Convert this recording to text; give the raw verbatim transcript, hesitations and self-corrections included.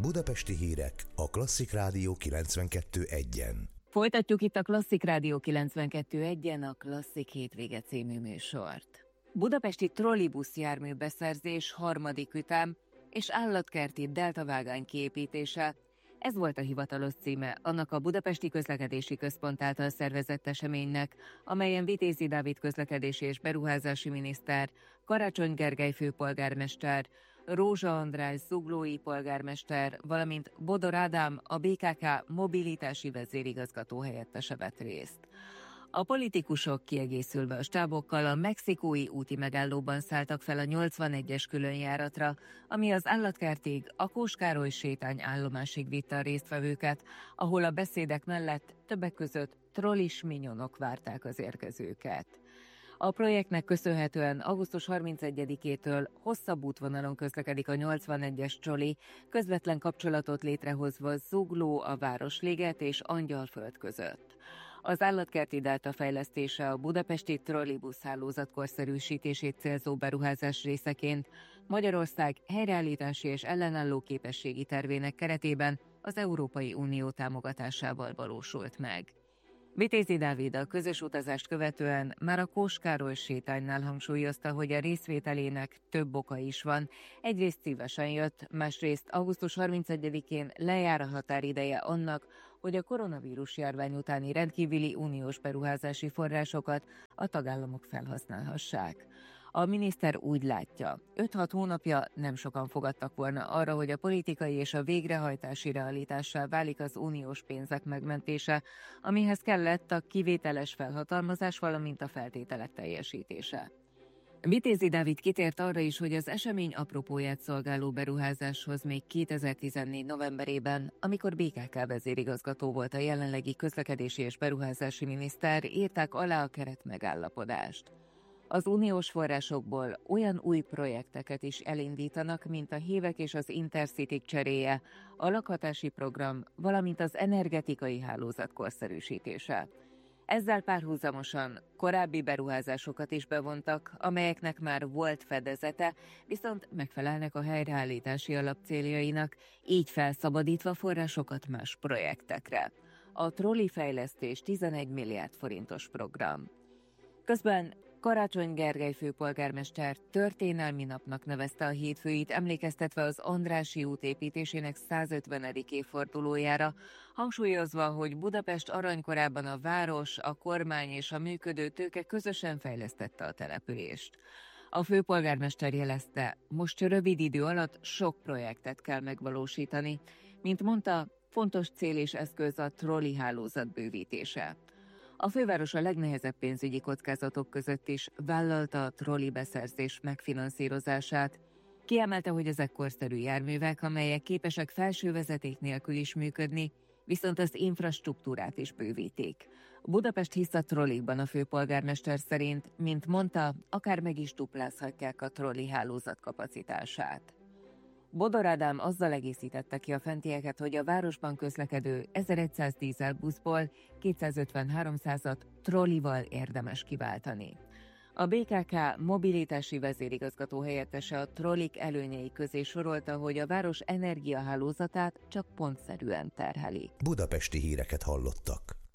Budapesti hírek a Klasszik Rádió kilencvenkettő egyen. Folytatjuk itt a Klasszik Rádió kilencvenkettő egyen a Klasszik hétvége című műsort. Budapesti trollibusz járműbeszerzés harmadik ütem és állatkerti deltavágány kiépítése. Ez volt a hivatalos címe annak a Budapesti Közlekedési Központ által szervezett eseménynek, amelyen Vitézi Dávid közlekedési és beruházási miniszter, Karácsony Gergely főpolgármester, Rózsa András zuglói polgármester, valamint Bodor Ádám, a bé ká ká mobilitási vezérigazgató helyettese vett részt. A politikusok kiegészülve a stábokkal a mexikói úti megállóban szálltak fel a nyolcvanegyes különjáratra, ami az állatkertig, a Kós Károly sétány állomásig vitte a résztvevőket, ahol a beszédek mellett többek között trollis minyonok várták az érkezőket. A projektnek köszönhetően augusztus harmincegyedikétől hosszabb útvonalon közlekedik a nyolcvanegyes trolli, közvetlen kapcsolatot létrehozva Zugló, a Városliget és Angyalföld között. Az állatkerti delta fejlesztése a budapesti trollibusz hálózat korszerűsítését célzó beruházás részeként Magyarország helyreállítási és ellenálló képességi tervének keretében az Európai Unió támogatásával valósult meg. Vitézi Dávid a közös utazást követően már a Kós Károly sétánynál hangsúlyozta, hogy a részvételének több oka is van. Egyrészt szívesen jött, másrészt augusztus harmincegyedikén lejár a határideje annak, hogy a koronavírus járvány utáni rendkívüli uniós beruházási forrásokat a tagállamok felhasználhassák. A miniszter úgy látja, öt-hat hónapja nem sokan fogadtak volna arra, hogy a politikai és a végrehajtási realitássá válik az uniós pénzek megmentése, amihez kellett a kivételes felhatalmazás, valamint a feltételek teljesítése. Vitézi Dávid kitért arra is, hogy az esemény apropóját szolgáló beruházáshoz még kétezer-tizennégy novemberében, amikor bé ká ká vezérigazgató volt a jelenlegi közlekedési és beruházási miniszter, írták alá a keretmegállapodást. Az uniós forrásokból olyan új projekteket is elindítanak, mint a hívek és az Intercity cseréje, a lakhatási program, valamint az energetikai hálózat korszerűsítése. Ezzel párhuzamosan korábbi beruházásokat is bevontak, amelyeknek már volt fedezete, viszont megfelelnek a helyreállítási alap céljainak, így felszabadítva forrásokat más projektekre. A trolli fejlesztés tizenegy milliárd forintos program. Közben Karácsony Gergely főpolgármester történelmi napnak nevezte a hétfőit, emlékeztetve az Andrássy út építésének százötvenedik évfordulójára, hangsúlyozva, hogy Budapest aranykorában a város, a kormány és a működő tőke közösen fejlesztette a települést. A főpolgármester jelezte, most rövid idő alatt sok projektet kell megvalósítani, mint mondta, fontos cél és eszköz a trolli hálózat bővítése. A főváros a legnehezebb pénzügyi kockázatok között is vállalta a trolli beszerzés megfinanszírozását. Kiemelte, hogy ezek korszerű járművek, amelyek képesek felső vezeték nélkül is működni, viszont az infrastruktúrát is bővítik. Budapest hisz a trollikban, a főpolgármester szerint, mint mondta, akár meg is duplázhatják a trolli hálózat kapacitását. Bodor Ádám azzal egészítette ki a fentieket, hogy a városban közlekedő ezerszáz dízelbuszból kétszázötven-háromszázat trollival érdemes kiváltani. A bé ká ká mobilitási vezérigazgató helyettese a trollik előnyei közé sorolta, hogy a város energiahálózatát csak pontszerűen terheli. Budapesti híreket hallottak.